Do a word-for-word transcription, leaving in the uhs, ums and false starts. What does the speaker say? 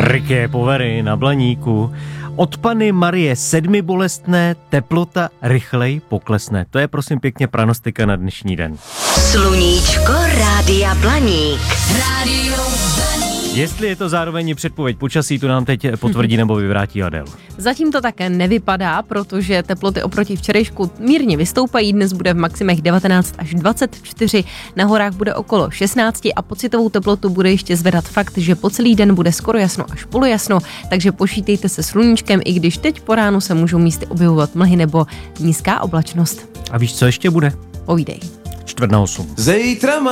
Riké Povery na Blaníku. Od Panny Marie sedmi bolestné, teplota rychleji poklesne. To je prosím pěkně pranostika na dnešní den. Sluníčko Rádia Blaník. Rádio Blaník. Jestli je to zároveň předpověď počasí, tu nám teď potvrdí nebo vyvrátí Adel. Zatím to také nevypadá, protože teploty oproti včerejšku mírně vystoupají. Dnes bude v maximech devatenáct až dvacet čtyři, na horách bude okolo šestnáct a pocitovou teplotu bude ještě zvedat fakt, že po celý den bude skoro jasno až polojasno, takže počítejte se sluníčkem, i když teď po ránu se můžou místy objevovat mlhy nebo nízká oblačnost. A víš, co ještě bude? Povídej. Čtvrt na osm. Zítra